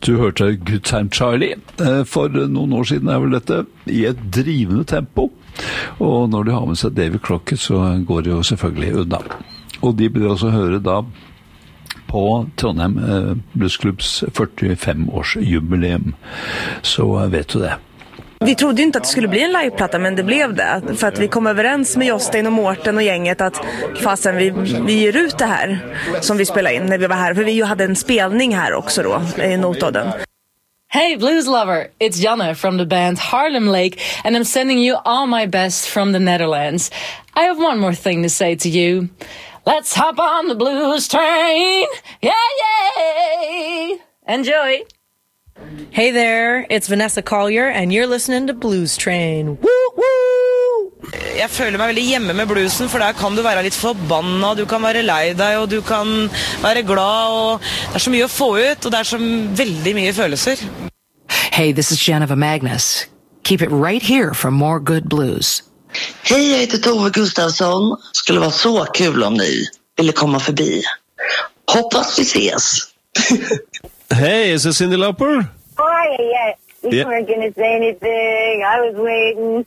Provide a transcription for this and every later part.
Du hørte Good Time Charlie for noen år siden vel dette, I et drivende tempo. Og når de har med seg David Crockett, så går det jo selvfølgelig unna. Og de blir også høre da på Trondheim Bluesklubbs 45-årsjubileum. Så vet du det. Vi trodde ju inte att det skulle bli en liveplatta, men det blev det. För att vi kom överens med Jostein och Mårten och gänget att fasen vi ger ut det här som vi spelade in när vi var här. För vi ju hade en spelning här också då I Notodden. Hey blues lover, it's Janne from the band Harlem Lake and I'm sending you all my best from the Netherlands. I have one more thing to say to you. Let's hop on the blues train. Yeah, yeah. Enjoy. Hey there, it's Vanessa Collier, and you're listening to Blues Train. Woo, woo! Jeg føler meg veldig hjemme med bluesen, for der kan du være litt forbanna, du kan være lei deg, og du kan være glad, og det så mye å få ut, og det så veldig mye følelser. Hey, this is Jennifer Magnus. Keep it right here for more good blues. Hej, jag heter Tove Gustafsson. Skulle vara så kul om ni ville komma förbi. Hoppas vi ses. Hey, is it Cyndi Lauper? Hi, yeah. You weren't going to say anything. I was waiting.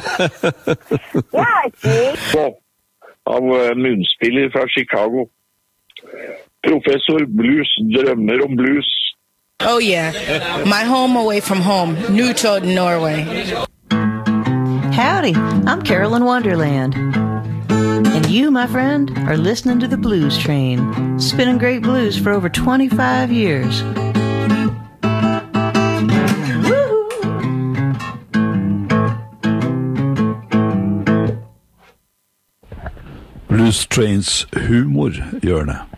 Yeah, see? Av munspiller fra Chicago. Professor Blues, drømmer om blues. Oh, yeah. My home away from home, Newtown, Norway. Howdy, I'm Carolyn Wonderland. And you, my friend, are listening to the Blues Train, spinning great blues for over 25 years. Blues Trains humorhjørne.